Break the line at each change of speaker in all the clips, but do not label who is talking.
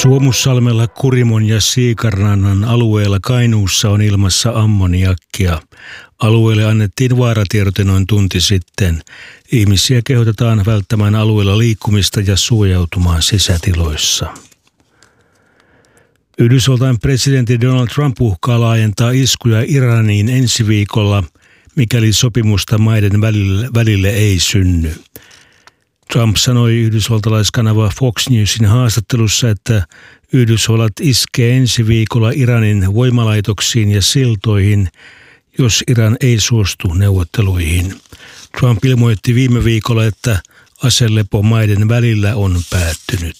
Suomussalmella, Kurimon ja Siikarrannan alueella Kainuussa on ilmassa ammoniakkia. Alueelle annettiin vaaratiedote noin tunti sitten. Ihmisiä kehotetaan välttämään alueella liikkumista ja suojautumaan sisätiloissa. Yhdysvaltain presidentti Donald Trump uhkaa laajentaa iskuja Iraniin ensi viikolla, mikäli sopimusta maiden välille ei synny. Trump sanoi yhdysvaltalaiskanava Fox Newsin haastattelussa, että Yhdysvallat iskee ensi viikolla Iranin voimalaitoksiin ja siltoihin, jos Iran ei suostu neuvotteluihin. Trump ilmoitti viime viikolla, että aselepo maiden välillä on päättynyt.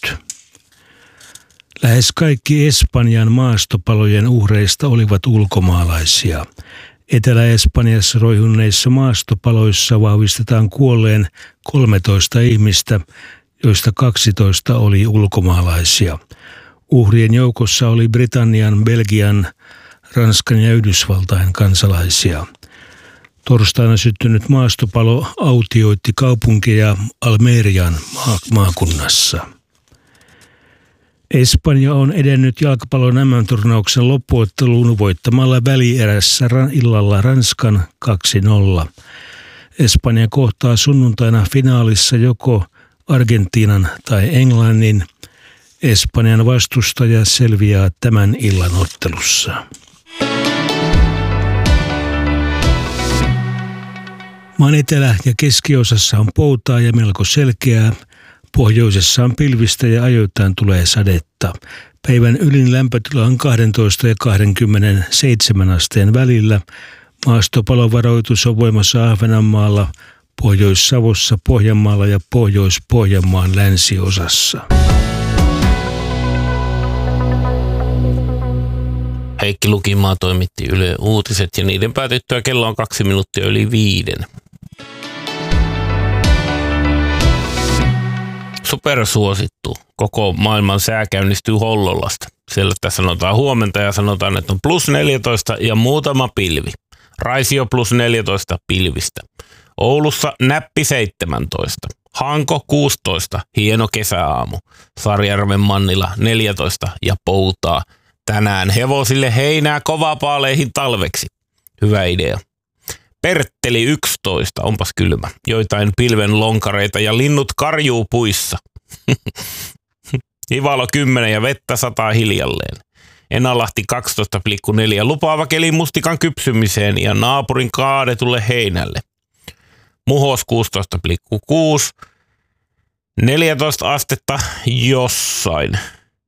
Lähes kaikki Espanjan maastopalojen uhreista olivat ulkomaalaisia. Etelä-Espanjassa roihunneissa maastopaloissa vahvistetaan kuolleen 13 ihmistä, joista 12 oli ulkomaalaisia. Uhrien joukossa oli Britannian, Belgian, Ranskan ja Yhdysvaltain kansalaisia. Torstaina syttynyt maastopalo autioitti kaupunkeja Almerian maakunnassa. Espanja on edennyt jalkapallon MM-turnauksen loppuotteluun voittamalla välierässä illalla Ranskan 2-0. Espanja kohtaa sunnuntaina finaalissa joko Argentiinan tai Englannin. Espanjan vastustaja selviää tämän illan ottelussa. Maan etelä- ja keskiosassa on poutaa ja melko selkeää. Pohjoisessa on pilvistä ja ajoittain tulee sadetta. Päivän ylin lämpötila on 12 ja 27 asteen välillä. Maastopalovaroitus on voimassa Ahvenanmaalla, Pohjois-Savossa, Pohjanmaalla ja Pohjois-Pohjanmaan länsiosassa.
Heikki Lukimaa toimitti Yle Uutiset ja niiden päätyttyä kello on 2 minuuttia yli 5. Supersuosittu. Koko maailman sää käynnistyy Hollolasta. Siellä sanotaan huomenta ja sanotaan, että on +14 ja muutama pilvi. Raisio +14 pilvistä. Oulussa näppi 17. Hanko 16. Hieno kesäaamu. Sarjärven Mannila 14 ja poutaa. Tänään hevosille heinää kovapaaleihin talveksi. Hyvä idea. Pertteli 11, onpas kylmä. Joitain pilven lonkareita ja linnut karjuu puissa. Ivalo 10 ja vettä sataa hiljalleen. Enalahti 12,4 lupaava keli mustikan kypsymiseen ja naapurin kaadetulle heinälle. Muhos 16,6. 14 astetta jossain.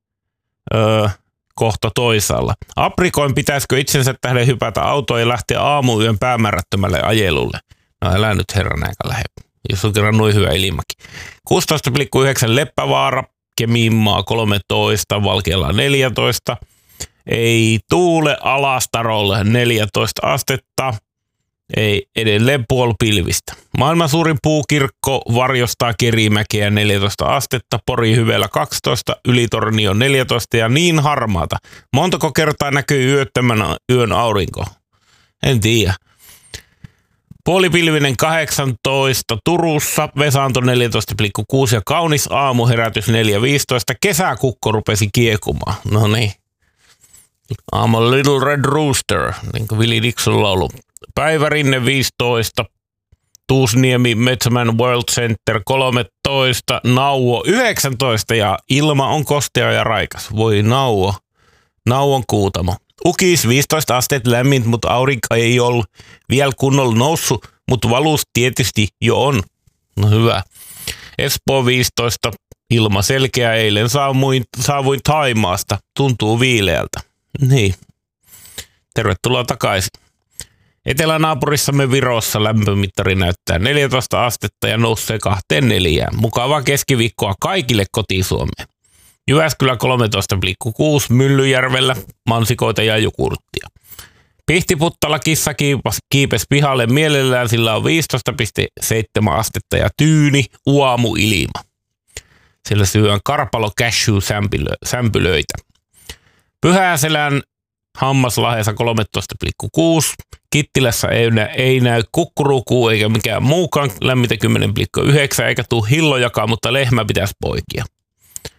Kohta toisaalla. Aprikoin pitäisikö itsensä tähden hypätä autoon ja lähteä aamuyön päämäärättömälle ajelulle. No älä nyt herran aika lähde, jos on kerran noin hyvä ilmakin. 16,9 Leppävaara, Kemiinmaa 13, Valkeala 14. Ei tuule Alastarolle 14 astetta. Ei edelleen puolipilvistä. Maailman suurin puukirkko varjostaa Kerimäkeä 14 astetta, Pori Hyvellä 12, Ylitornio 14 ja niin harmaata. Montako kertaa näkyy yöttömän yön aurinko? En tiedä. Puolipilvinen 18 Turussa, Vesanto 14,6 ja kaunis aamuherätys 4,15. Kesäkukko rupesi kiekumaan. No niin. I'm a little red rooster, niin kuin Willie Dixon laulu. Päivärinne 15, Tuusniemi Metsämän World Center 13, Nauvo 19 ja ilma on kostea ja raikas. Voi Nauvo, Nauvon Kuutamo. Ukis 15 asteet lämmin, mutta aurinko ei ole vielä kunnolla noussut, mutta valus tietysti jo on. No hyvä. Espoo 15, ilma selkeä, eilen saavuin Thaimaasta, tuntuu viileältä. Niin, tervetuloa takaisin. Etelänaapurissamme Virossa lämpömittari näyttää 14 astetta ja nousee 24. Mukavaa keskiviikkoa kaikille kotisuomeen. Jyväskylä 13,6, Myllyjärvellä mansikoita ja jogurttia. Pihtiputtala kissa kiipesi pihalle mielellään, sillä on 15,7 astetta ja tyyni uamuilma. Siellä syön karpalo cashew sämpylöitä. Pyhäselän Hammaslahdessa 13,6. Kittilässä ei näy kukkurukuu eikä mikään muukaan, lämmitä 10,9 eikä tuu hillojakaan, mutta lehmä pitäisi poikia.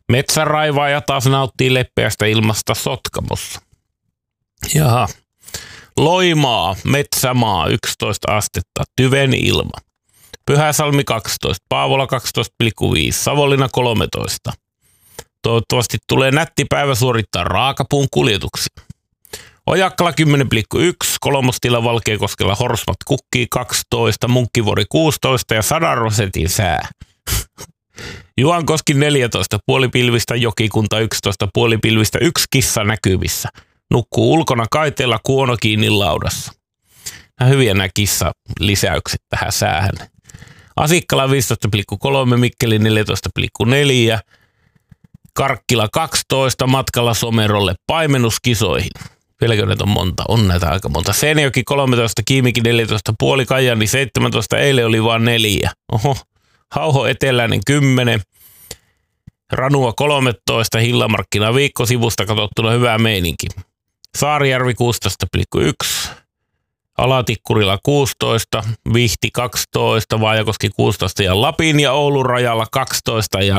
Metsäraivaaja taas nauttii leppeästä ilmasta Sotkamossa. Jaha. Loimaa, Metsämaa 11 astetta, tyven ilma. Pyhäsalmi 12, Paavola 12,5, Savonlinna 13. Toivottavasti tulee nätti päivä suorittaa raakapuun kuljetuksia. Ojakkala 10,1, Kolmostila Valkeakoskella Horsmat kukkii 12, Munkkivuori 16 ja 100 prosentin sää. Juankoski 14, puolipilvistä, Jokikunta 11, puolipilvistä, 1 kissa näkyvissä. Nukkuu ulkona kaiteella, kuono kiinni laudassa. Hyviä nämä kissalisäykset tähän säähän. Asikkala 15,3, Mikkeli 14,4, Karkkila 12, matkalla Somerolle paimennuskisoihin. Vieläkö näitä on monta? On näitä aika monta. Seinäjoki 13, Kiimiki 14,5, Kajani 17, eilen oli vaan 4. Oho. Hauho Eteläinen 10, Ranua 13, Hillamarkkina viikkosivusta katsottuna hyvä meininki. Saarijärvi 16,1, Alatikkurilla 16, Vihti 12, Vaajakoski 16 ja Lapin ja Oulun rajalla 12 ja